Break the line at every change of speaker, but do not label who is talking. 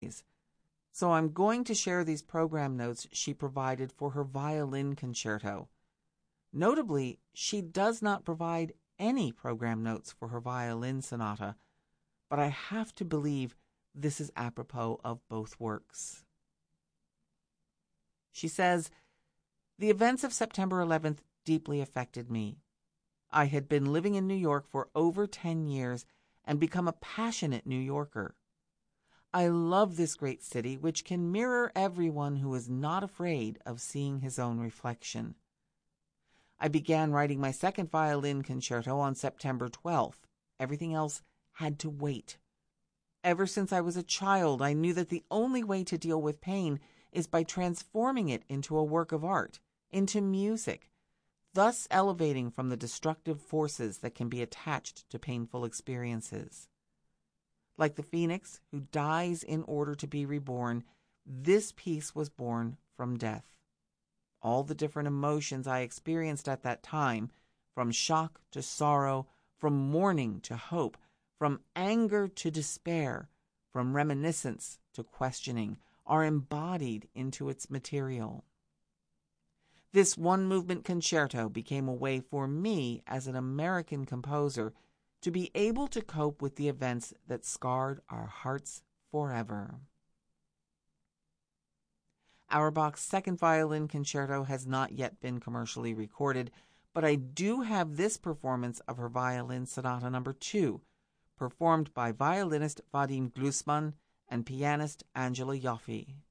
So I'm going to share these program notes she provided for her violin concerto. Notably, she does not provide any program notes for her violin sonata, but I have to believe this is apropos of both works. She says, "The events of September 11th deeply affected me. I had been living in New York for over 10 years and become a passionate New Yorker. I love this great city, which can mirror everyone who is not afraid of seeing his own reflection. I began writing my second violin concerto on September 12th. Everything else had to wait. Ever since I was a child, I knew that the only way to deal with pain is by transforming it into a work of art, into music, thus elevating from the destructive forces that can be attached to painful experiences. Like the phoenix who dies in order to be reborn, this piece was born from death. All the different emotions I experienced at that time, from shock to sorrow, from mourning to hope, from anger to despair, from reminiscence to questioning, are embodied into its material. This one-movement concerto became a way for me, as an American composer, to be able to cope with the events that scarred our hearts forever." Auerbach's second violin concerto has not yet been commercially recorded, but I do have this performance of her violin sonata number 2, performed by violinist Vadim Glusman and pianist Angela Yoffe.